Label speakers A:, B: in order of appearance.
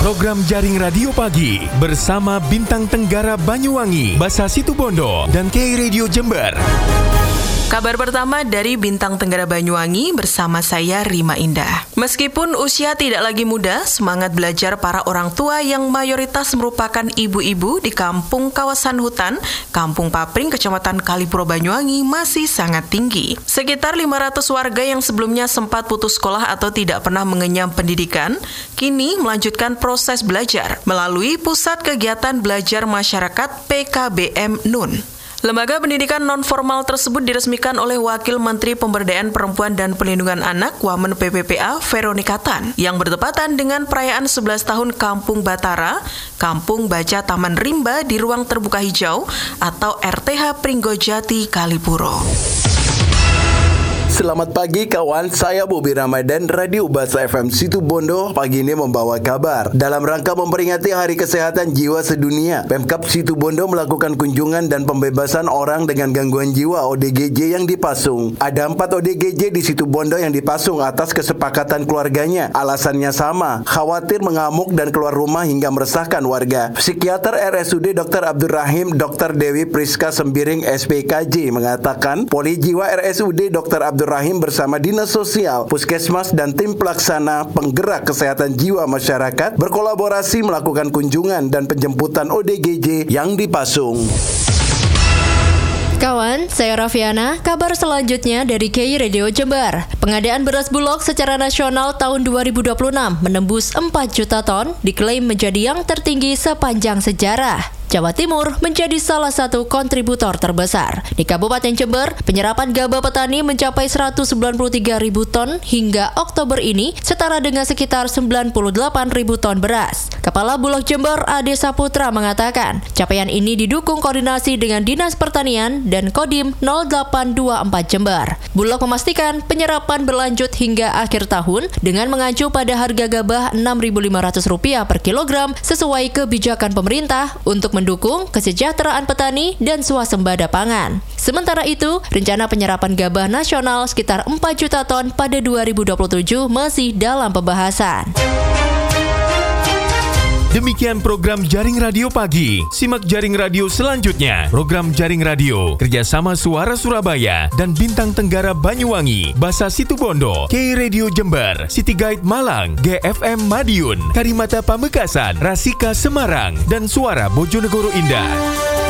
A: Program Jaring Radio Pagi bersama Bintang Tenggara Banyuwangi, Basa Situbondo, dan K Radio Jember.
B: Kabar pertama dari Bintang Tenggara Banyuwangi bersama saya Rima Indah. Meskipun usia tidak lagi muda, semangat belajar para orang tua yang mayoritas merupakan ibu-ibu di kampung kawasan hutan, Kampung Papring, Kecamatan Kalipuro, Banyuwangi masih sangat tinggi. Sekitar 500 warga yang sebelumnya sempat putus sekolah atau tidak pernah mengenyam pendidikan, kini melanjutkan proses belajar melalui Pusat Kegiatan Belajar Masyarakat PKBM NUN. Lembaga pendidikan non-formal tersebut diresmikan oleh Wakil Menteri Pemberdayaan Perempuan dan Perlindungan Anak Wamen PPPA Veronica Tan yang bertepatan dengan perayaan 11 tahun Kampung Batara, Kampung Baca Taman Rimba di Ruang Terbuka Hijau atau RTH Pringgojati Kalipuro.
C: Selamat pagi kawan, saya Bobi Ramadan, Radio Basa FM Situbondo pagi ini membawa kabar. Dalam rangka memperingati Hari Kesehatan Jiwa Sedunia, Pemkab Situbondo melakukan kunjungan dan pembebasan orang dengan gangguan jiwa ODGJ yang dipasung. Ada 4 ODGJ di Situbondo yang dipasung atas kesepakatan keluarganya. Alasannya sama, khawatir mengamuk dan keluar rumah hingga meresahkan warga. Psikiater RSUD Dr. Abdul Rahim Dr. Dewi Priska Sembiring SPKJ mengatakan, Poli Jiwa RSUD Dr. Abdul Rahim bersama Dinas Sosial, Puskesmas dan tim pelaksana penggerak kesehatan jiwa masyarakat berkolaborasi melakukan kunjungan dan penjemputan ODGJ yang dipasung.
D: Kawan, saya Rafiana. Kabar selanjutnya dari K Radio Jember. Pengadaan beras Bulog secara nasional tahun 2026 menembus 4 juta ton, diklaim menjadi yang tertinggi sepanjang sejarah. Jawa Timur menjadi salah satu kontributor terbesar. Di Kabupaten Jember, penyerapan gabah petani mencapai 193.000 ton hingga Oktober ini, setara dengan sekitar 98.000 ton beras. Kepala Bulog Jember Ade Saputra mengatakan, capaian ini didukung koordinasi dengan Dinas Pertanian dan Kodim 0824 Jember. Bulog memastikan penyerapan berlanjut hingga akhir tahun dengan mengacu pada harga gabah Rp6.500 per kilogram sesuai kebijakan pemerintah untuk mendukung kesejahteraan petani dan swasembada pangan. Sementara itu, rencana penyerapan gabah nasional sekitar 4 juta ton pada 2027 masih dalam pembahasan.
A: Demikian program Jaring Radio Pagi. Simak Jaring Radio selanjutnya. Program Jaring Radio kerjasama Suara Surabaya dan Bintang Tenggara Banyuwangi, Basa Situbondo, K Radio Jember, City Guide Malang, GFM Madiun, Karimata Pamekasan, Rasika Semarang, dan Suara Bojonegoro Indah.